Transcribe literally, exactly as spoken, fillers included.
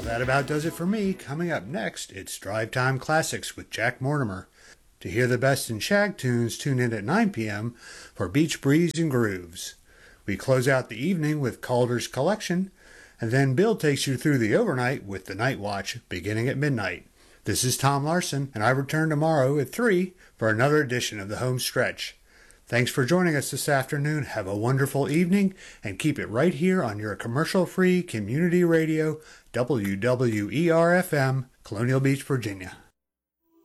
that about does it for me. Coming up next, it's Drive Time Classics with Jack Mortimer. To hear the best in shag tunes, tune in at nine p.m. for Beach Breeze and Grooves. We close out the evening with Calder's Collection, and then Bill takes you through the overnight with the Night Watch, beginning at midnight. This is Tom Larson, and I return tomorrow at three for another edition of the Home Stretch. Thanks for joining us this afternoon. Have a wonderful evening, and keep it right here on your commercial-free community radio, W W E R F M, Colonial Beach, Virginia.